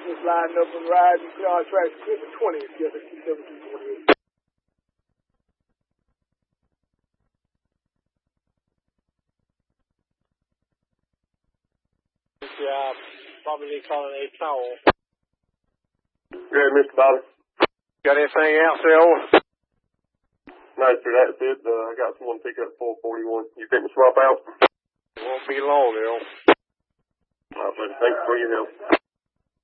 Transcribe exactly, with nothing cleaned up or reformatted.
Just lining up and riding, clear our tracks. It's the twentieth, yes, it's two seven two twenty-eight. Yeah, probably calling a toll. Yeah, Mister Bobby. Got anything else, Elwood? No, sir, that's it. Uh, I got someone to pick up four forty-one. You think to swap out? It won't be long, Elwood. All right, buddy. Thanks for your help.